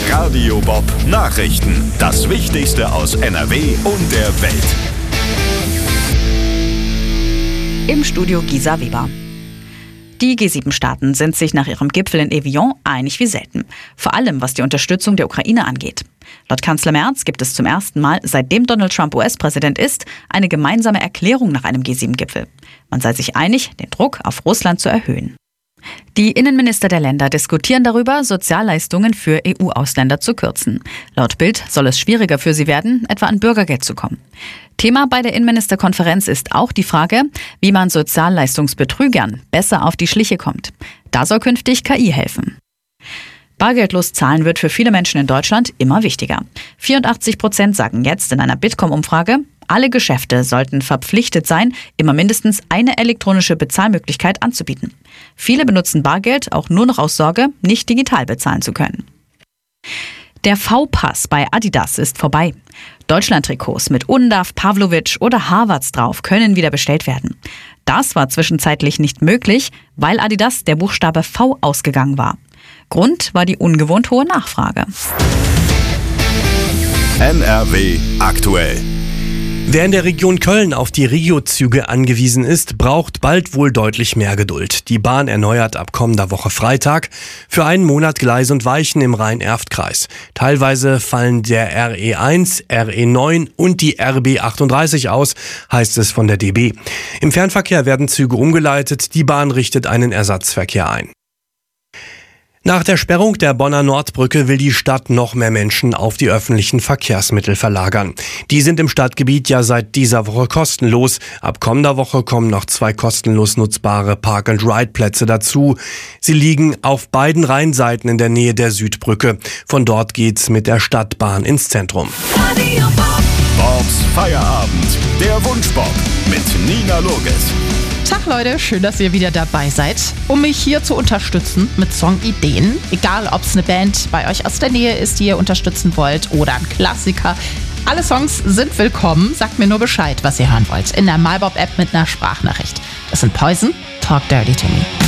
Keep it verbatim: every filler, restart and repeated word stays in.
Radio Bob Nachrichten. Das Wichtigste aus N R W und der Welt. Im Studio Gisa Weber. Die G sieben Staaten sind sich nach ihrem Gipfel in Evian einig wie selten. Vor allem, was die Unterstützung der Ukraine angeht. Laut Kanzler Merz gibt es zum ersten Mal, seitdem Donald Trump U S-Präsident ist, eine gemeinsame Erklärung nach einem G sieben Gipfel. Man sei sich einig, den Druck auf Russland zu erhöhen. Die Innenminister der Länder diskutieren darüber, Sozialleistungen für E U-Ausländer zu kürzen. Laut Bild soll es schwieriger für sie werden, etwa an Bürgergeld zu kommen. Thema bei der Innenministerkonferenz ist auch die Frage, wie man Sozialleistungsbetrügern besser auf die Schliche kommt. Da soll künftig K I helfen. Bargeldlos zahlen wird für viele Menschen in Deutschland immer wichtiger. vierundachtzig Prozent sagen jetzt in einer Bitkom-Umfrage, alle Geschäfte sollten verpflichtet sein, immer mindestens eine elektronische Bezahlmöglichkeit anzubieten. Viele benutzen Bargeld auch nur noch aus Sorge, nicht digital bezahlen zu können. Der V-Pass bei Adidas ist vorbei. Deutschland-Trikots mit Undav, Pavlovic oder Havertz drauf können wieder bestellt werden. Das war zwischenzeitlich nicht möglich, weil Adidas der Buchstabe V ausgegangen war. Grund war die ungewohnt hohe Nachfrage. N R W aktuell. Wer in der Region Köln auf die Regio-Züge angewiesen ist, braucht bald wohl deutlich mehr Geduld. Die Bahn erneuert ab kommender Woche Freitag für einen Monat Gleise und Weichen im Rhein-Erft-Kreis. Teilweise fallen der R E eins, R E neun und die R B achtunddreißig aus, heißt es von der D B. Im Fernverkehr werden Züge umgeleitet, die Bahn richtet einen Ersatzverkehr ein. Nach der Sperrung der Bonner Nordbrücke will die Stadt noch mehr Menschen auf die öffentlichen Verkehrsmittel verlagern. Die sind im Stadtgebiet ja seit dieser Woche kostenlos. Ab kommender Woche kommen noch zwei kostenlos nutzbare Park-and-Ride-Plätze dazu. Sie liegen auf beiden Rheinseiten in der Nähe der Südbrücke. Von dort geht's mit der Stadtbahn ins Zentrum. Radio Bob. Bobs Feierabend. Der Wunschbob mit Nina Loges. Tag Leute, schön, dass ihr wieder dabei seid, um mich hier zu unterstützen mit Songideen. Egal, ob es eine Band bei euch aus der Nähe ist, die ihr unterstützen wollt oder ein Klassiker. Alle Songs sind willkommen. Sagt mir nur Bescheid, was ihr hören wollt. In der MyBob-App mit einer Sprachnachricht. Das sind Poison, Talk Dirty to Me.